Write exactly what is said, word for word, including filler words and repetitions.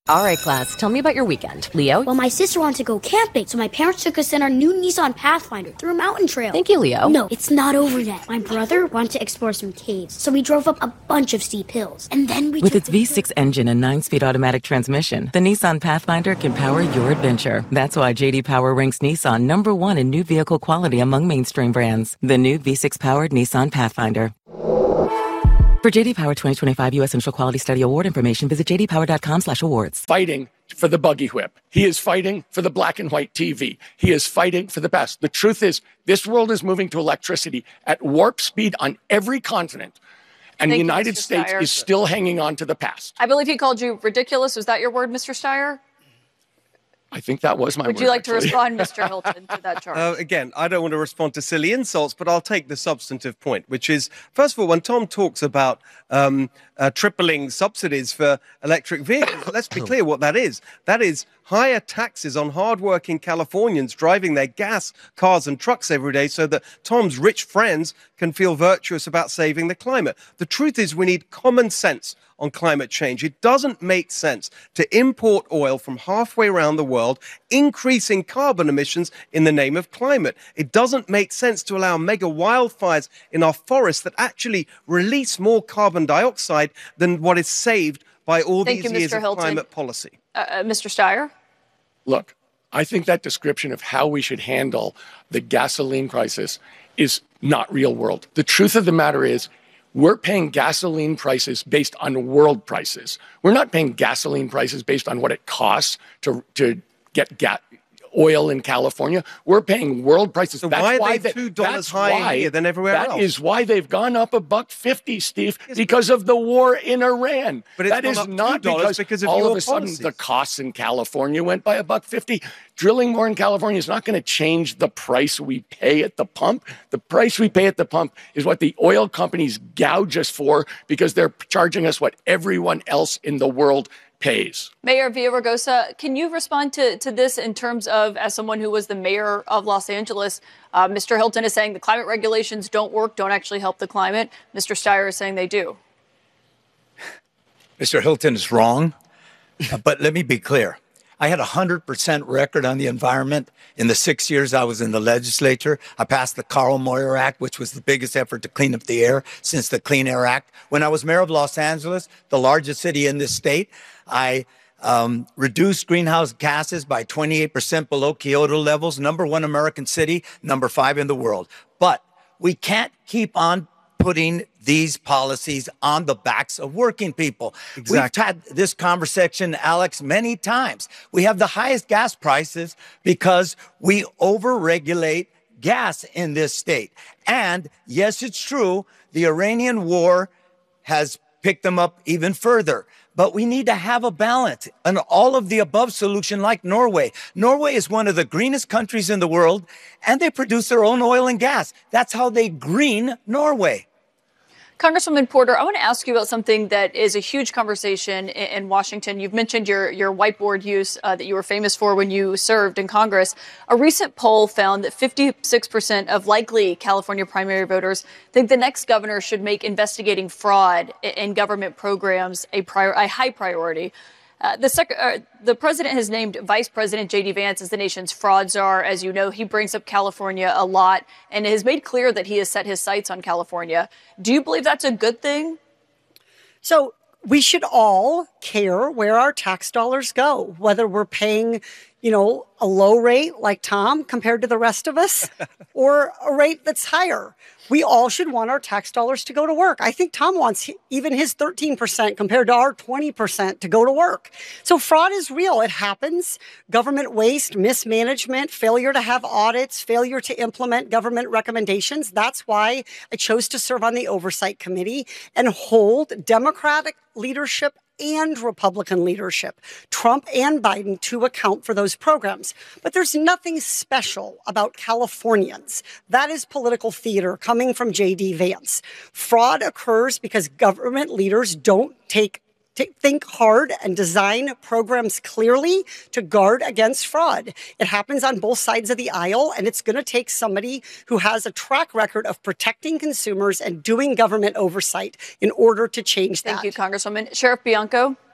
All right, class, tell me about your weekend. Leo? Well, my sister wanted to go camping, so my parents took us in our new Nissan Pathfinder through a mountain trail. Thank you, Leo. No, it's not over yet. My brother wanted to explore some caves, so we drove up a bunch of steep hills. And then we With took its V six engine and nine-speed automatic transmission, the Nissan Pathfinder can power your adventure. That's why J D Power ranks Nissan number one in new vehicle quality among mainstream brands. The new V six-powered Nissan Pathfinder. For J D Power twenty twenty-five U S Central Quality Study Award information, visit j d power dot com slash awards. Fighting for the buggy whip. He is fighting for the black and white T V. He is fighting for the best. The truth is, this world is moving to electricity at warp speed on every continent. And Thank the United you, States Steyer. is still hanging on to the past. I believe he called you ridiculous. Was that your word, Mister Steyer? I think that was my Would word. you like to actually. respond, Mister Hilton, to that charge? Uh, again, I don't want to respond to silly insults, but I'll take the substantive point, which is, first of all, when Tom talks about um, uh, tripling subsidies for electric vehicles, let's be clear what that is. That is higher taxes on hardworking Californians driving their gas cars and trucks every day so that Tom's rich friends can feel virtuous about saving the climate. The truth is we need common sense on climate change. It doesn't make sense to import oil from halfway around the world, increasing carbon emissions in the name of climate. It doesn't make sense to allow mega wildfires in our forests that actually release more carbon dioxide than what is saved by all Thank these you, years Mister of Hilton. climate policy. Uh, uh, Mister Steyer? Look, I think that description of how we should handle the gasoline crisis is not real world. The truth of the matter is, we're paying gasoline prices based on world prices. We're not paying gasoline prices based on what it costs to, to get ga- oil in California. We're paying world prices. So that's why are why they they- two dollars that's higher why- here than everywhere that else? That is why they've gone up a buck fifty, Steve, because of the war in Iran. But it's that gone is up not two dollars because, because of all your of a sudden policies. the costs in California went by a buck fifty. Drilling more in California is not going to change the price we pay at the pump. The price we pay at the pump is what the oil companies gouge us for because they're charging us what everyone else in the world pays. Mayor Villaraigosa, can you respond to, to this in terms of, as someone who was the mayor of Los Angeles, uh, Mister Hilton is saying the climate regulations don't work, don't actually help the climate. Mister Steyer is saying they do. Mister Hilton is wrong, uh, but let me be clear. I had a one hundred percent record on the environment in the six years I was in the legislature. I passed the Carl Moyer Act, which was the biggest effort to clean up the air since the Clean Air Act. When I was mayor of Los Angeles, the largest city in this state, I um, reduced greenhouse gases by twenty-eight percent below Kyoto levels, number one American city, number five in the world. But we can't keep on putting these policies on the backs of working people. Exactly. We've had this conversation, Alex, many times. We have the highest gas prices because we overregulate gas in this state. And yes, it's true, the Iranian war has picked them up even further. But we need to have a balance, an all of the above solution like Norway. Norway is one of the greenest countries in the world, and they produce their own oil and gas. That's how they green Norway. Congresswoman Porter, I want to ask you about something that is a huge conversation in, in Washington. You've mentioned your, your whiteboard use uh, that you were famous for when you served in Congress. A recent poll found that fifty-six percent of likely California primary voters think the next governor should make investigating fraud in, in government programs a, prior, a high priority. Uh, the, sec- uh, the president has named Vice President J D Vance as the nation's fraud czar. As you know, he brings up California a lot and has made clear that he has set his sights on California. Do you believe that's a good thing? So we should all care where our tax dollars go, whether we're paying, you know, a low rate like Tom compared to the rest of us or a rate that's higher. We all should want our tax dollars to go to work. I think Tom wants even his thirteen percent compared to our twenty percent to go to work. So fraud is real. It happens. Government waste, mismanagement, failure to have audits, failure to implement government recommendations. That's why I chose to serve on the Oversight Committee and hold Democratic leadership and Republican leadership, Trump and Biden, to account for those programs. But there's nothing special about Californians. That is political theater coming from J D Vance. Fraud occurs because government leaders don't take to think hard and design programs clearly to guard against fraud. It happens on both sides of the aisle, and it's going to take somebody who has a track record of protecting consumers and doing government oversight in order to change that. Thank you, Congresswoman. Sheriff Bianco.